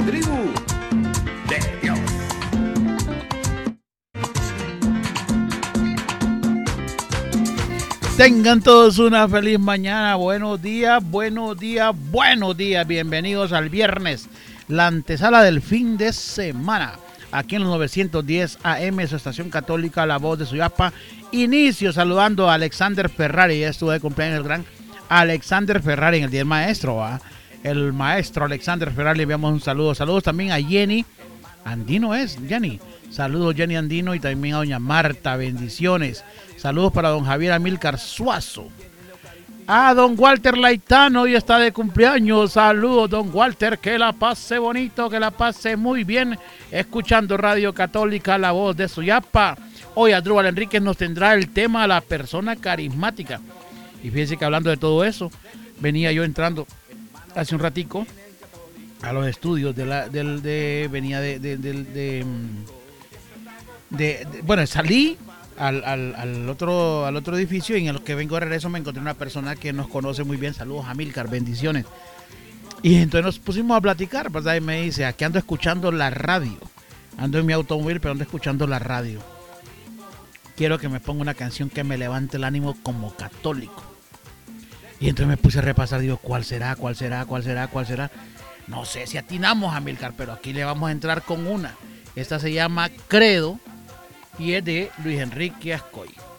tribu de Dios. Tengan todos una feliz mañana, buenos días, buenos días, buenos días. Bienvenidos al viernes, la antesala del fin de semana. Aquí en los 910 AM, su estación católica, La Voz de Suyapa. Inicio saludando a Alexander Ferrari. Ya estuvo de cumpleaños el gran Alexander Ferrari en el Día del Maestro, ¿va? El maestro Alexander Ferrari, le enviamos un saludo. Saludos también a Jenny Andino, ¿es? Jenny. Saludos Jenny Andino y también a doña Marta, bendiciones. Saludos para don Javier Amílcar Suazo. A don Walter Laitano, hoy está de cumpleaños. Saludos don Walter, que la pase bonito, que la pase muy bien, escuchando Radio Católica, La Voz de Suyapa. Hoy Adrúbal Enríquez nos tendrá el tema la persona carismática. Y fíjense que hablando de todo eso, venía yo entrando hace un ratico a los estudios bueno, salí al otro edificio, y en el que vengo de regreso me encontré una persona que nos conoce muy bien. Saludos a Milcar, bendiciones. Y entonces nos pusimos a platicar, ¿verdad? Y me dice, aquí ando escuchando la radio. Ando en mi automóvil, pero ando escuchando la radio. Quiero que me ponga una canción que me levante el ánimo como católico. Y entonces me puse a repasar, digo, ¿cuál será? No sé si atinamos a Milcar, pero aquí le vamos a entrar con una. Esta se llama Credo y es de Luis Enrique Ascoy.